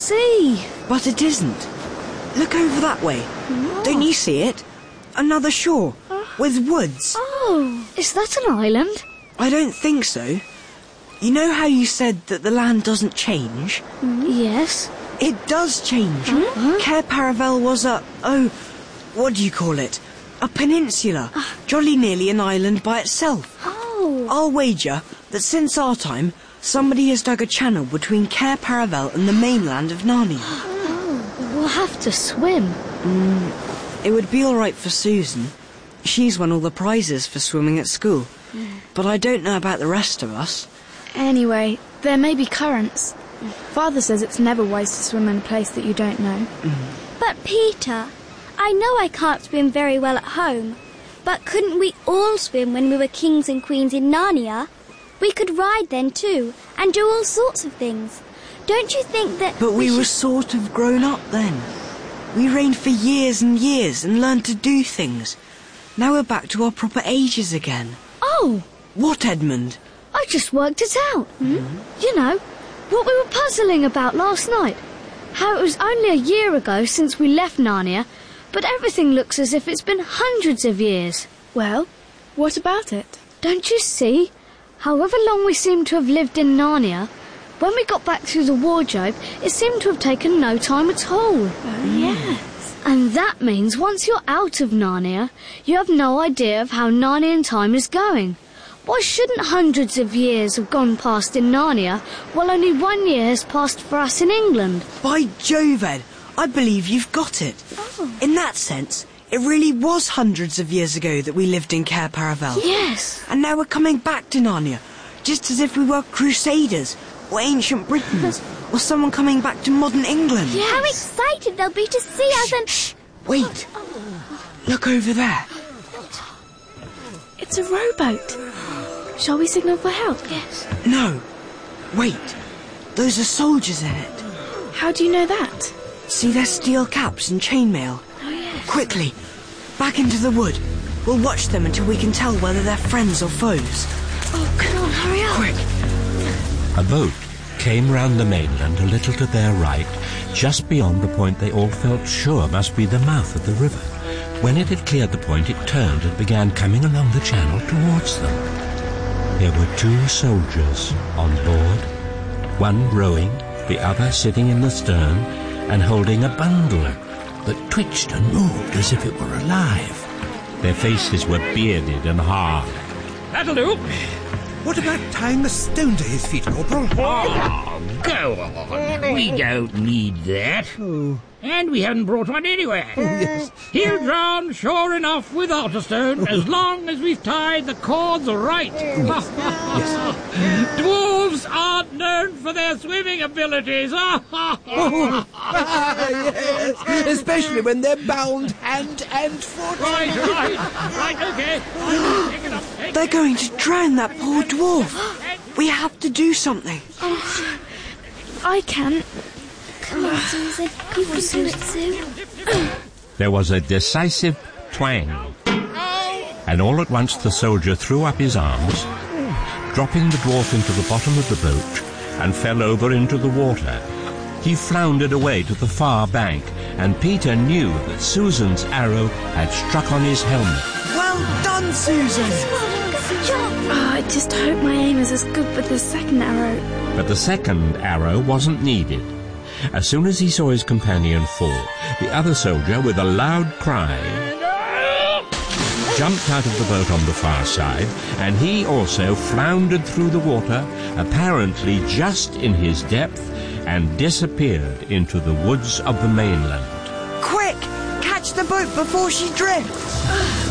sea. But it isn't. Look over that way. Oh. Don't you see it? Another shore, with woods. Oh, is that an island? I don't think so. You know how you said that the land doesn't change? Yes. It does change. Cair Paravel was what do you call it? A peninsula, jolly nearly an island by itself. Oh. I'll wager that since our time, somebody has dug a channel between Cair Paravel and the mainland of Narnia. We'll have to swim. It would be all right for Susan. She's won all the prizes for swimming at school. But I don't know about the rest of us. Anyway, there may be currents. Father says it's never wise to swim in a place that you don't know. But Peter, I know I can't swim very well at home, but couldn't we all swim when we were kings and queens in Narnia? We could ride then too, and do all sorts of things. Don't you think that... But we were sort of grown up then. We reigned for years and years and learned to do things. Now we're back to our proper ages again. Oh, What, Edmund? I just worked it out. You know, what we were puzzling about last night. How it was only a year ago since we left Narnia, but everything looks as if it's been hundreds of years. Well, what about it? Don't you see? However long we seem to have lived in Narnia, when we got back through the wardrobe, it seemed to have taken no time at all. Yes. And that means once you're out of Narnia, you have no idea of how Narnian time is going. Why shouldn't hundreds of years have gone past in Narnia, while only 1 year has passed for us in England? By Jove, Ed, I believe you've got it. In that sense, it really was hundreds of years ago that we lived in Cair Paravel. Yes. And now we're coming back to Narnia, just as if we were crusaders, or ancient Britons, or someone coming back to modern England. Yes. How excited they'll be to see us and... Shh, wait. Look over there. It's a rowboat. Shall we signal for help? Yes. No, wait. Those are soldiers in it. How do you know that? See their steel caps and chainmail? Oh, yes. Quickly, back into the wood. We'll watch them until we can tell whether they're friends or foes. Oh, come on, hurry up. Quick. A boat came round the mainland a little to their right, just beyond the point they all felt sure must be the mouth of the river. When it had cleared the point, it turned and began coming along the channel towards them. There were 2 soldiers on board, one rowing, the other sitting in the stern and holding a bundle that twitched and moved as if it were alive. Their faces were bearded and hard. That'll do. What about tying the stone to his feet, Corporal? Oh, go on. We don't need that. Oh. And we haven't brought one anywhere. Oh, yes. He'll drown sure enough without a stone, as long as we've tied the cords right. Yes. Dwarves aren't known for their swimming abilities. Yes, especially when they're bound hand and foot. Right, okay. Take it up. They're going to drown that poor dwarf. We have to do something. I can. Come on, Susan. You can do it too. There was a decisive twang, and all at once the soldier threw up his arms, dropping the dwarf into the bottom of the boat, and fell over into the water. He floundered away to the far bank, and Peter knew that Susan's arrow had struck on his helmet. Well done, Susan. Good job. I just hope my aim is as good with the second arrow. But the second arrow wasn't needed. As soon as he saw his companion fall, the other soldier, with a loud cry, jumped out of the boat on the far side, and he also floundered through the water, apparently just in his depth, and disappeared into the woods of the mainland. Quick, catch the boat before she drifts.